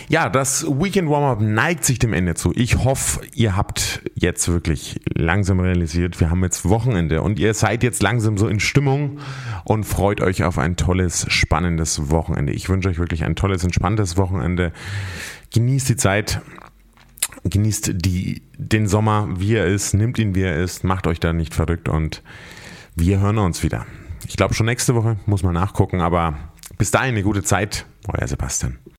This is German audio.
Ja, das Weekend Warm-Up neigt sich dem Ende zu. Ich hoffe, ihr habt jetzt wirklich langsam realisiert, wir haben jetzt Wochenende und ihr seid jetzt langsam so in Stimmung und freut euch auf ein tolles, spannendes Wochenende. Ich wünsche euch wirklich ein tolles, entspanntes Wochenende. Genießt die Zeit, genießt den Sommer, wie er ist, nimmt ihn, wie er ist, macht euch da nicht verrückt und wir hören uns wieder. Ich glaube schon nächste Woche, muss man nachgucken, aber bis dahin eine gute Zeit. Euer Sebastian.